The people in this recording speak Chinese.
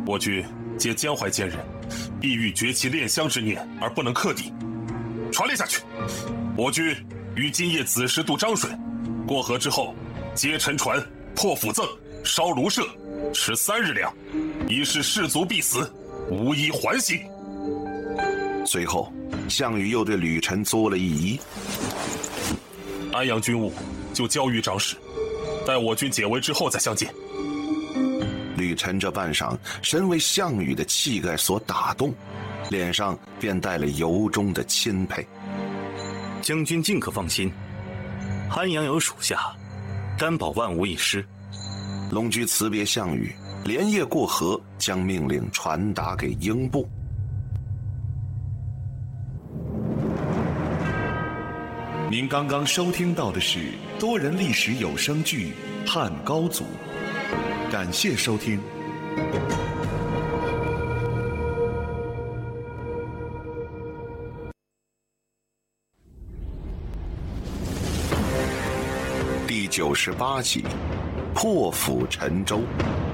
我军皆江淮坚人，必欲绝其恋乡之念而不能克敌。传令下去，我军于今夜子时渡漳水，过河之后，皆沉船，破府赠，烧庐舍，持3日粮，以示士卒必死，无一还行。 随后，项羽又对吕臣作了一揖： 安阳军务就交于长史，待我军解围之后再相见。 吕臣这半晌深为项羽的气概所打动，脸上便带了由衷的钦佩。 将军尽可放心，安阳有属下，担保万无一失。 龙驹辞别项羽，连夜过河，将命令传达给英布。 您刚刚收听到的是多人历史有声剧《汉高祖》，感谢收听。 第98集，破釜沉舟。